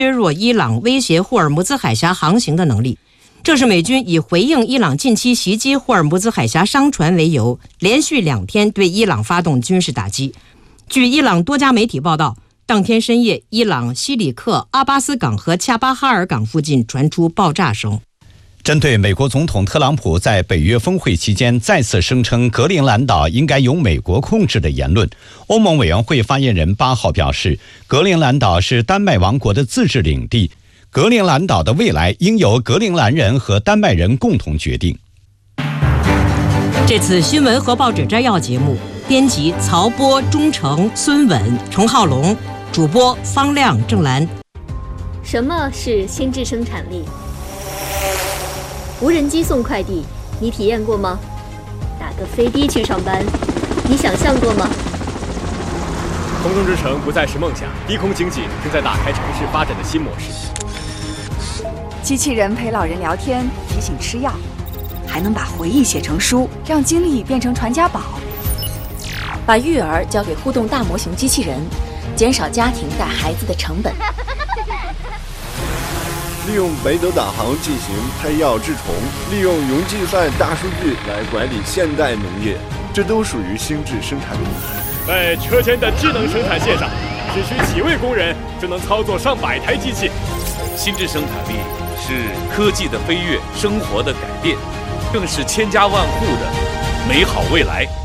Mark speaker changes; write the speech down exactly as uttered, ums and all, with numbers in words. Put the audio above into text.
Speaker 1: 削弱伊朗威胁霍尔木兹海峡航行的能力。这是美军以回应伊朗近期袭击霍尔木兹海峡商船为由，连续两天对伊朗发动军事打击。据伊朗多家媒体报道，当天深夜，伊朗西里克阿巴斯港和恰巴哈尔港附近传出爆炸声。
Speaker 2: 针对美国总统特朗普在北约峰会期间再次声称格陵兰岛应该由美国控制的言论，欧盟委员会发言人八号表示，格陵兰岛是丹麦王国的自治领地，格陵兰岛的未来应由格陵兰人和丹麦人共同决定。
Speaker 1: 这次新闻和报纸摘要节目，编辑曹波、钟诚、孙稳、程浩龙，主播方亮、郑兰。
Speaker 3: 什么是心智生产力？无人机送快递，你体验过吗？打个飞的去上班，你想象过吗？
Speaker 4: 空中之城不再是梦想，低空经济正在打开城市发展的新模式。
Speaker 5: 机器人陪老人聊天，提醒吃药，还能把回忆写成书，让经历变成传家宝。
Speaker 6: 把育儿交给互动大模型机器人，减少家庭带孩子的成本。
Speaker 7: 利用北斗导航进行配药治虫，利用云计算大数据来管理现代农业，这都属于心智生产力。
Speaker 4: 在车间的智能生产线上，只需几位工人就能操作上百台机器。
Speaker 8: 心智生产力是科技的飞跃，生活的改变，更是千家万户的美好未来。